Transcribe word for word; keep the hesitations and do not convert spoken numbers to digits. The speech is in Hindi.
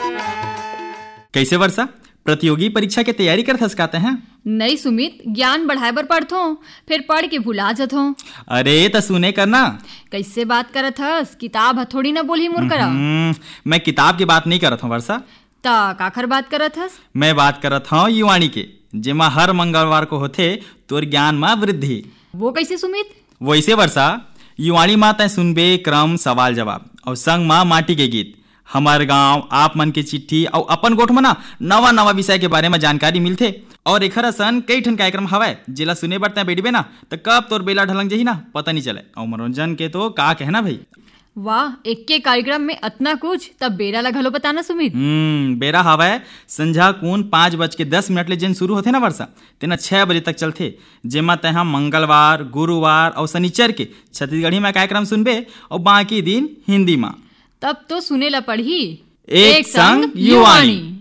कैसे वर्षा, प्रतियोगी परीक्षा के तैयारी कर थस काते हैं? नहीं सुमित, ज्ञान बढ़ाए बर पढ़थो, फिर पढ़ के भुला जथो। अरे त सुने करना। कैसे बात करत हस? किताब हथोड़ी न बोली मुर करा। मैं किताब की बात नहीं करत हूँ वर्षा। ता काखर बात करत हस? मैं बात करत हूँ युवाणी के, जेमा हर मंगलवार को होथे तोर ज्ञान में वृद्धि। वो कैसे सुमित? वैसे वर्षा, युवाणी माँ तय सुनबे क्रम सवाल जवाब और संग माँ माटी के गीत, हमार गांव, आप मन के चिट्ठी और अपन गोठ में ना नवा नवा विषय के बारे में जानकारी मिलथे। और एखर असन कई ठन कार्यक्रम हवय जेला सुने बर तय बैठबे ना तो कब तोर बेला ढलंग जही ना पता नहीं चले। और मनोरंजन के तो का कहना भाई। वाह, एक के कार्यक्रम में अतना कुछ, तब बेरा ला घलो बताना सुमित। हम्म बेरा हवय संझा कून पाँच बज के दस मिनट ले जेन शुरू होथे ना वर्षा, तेना छह बजे तक चलथे। जेमा तय मंगलवार, गुरुवार और शनिचर के छत्तीसगढ़ी में कार्यक्रम सुनबे और बाकी दिन हिंदी में। तब तो सुने ला पढ़ी एक संग युवाणी।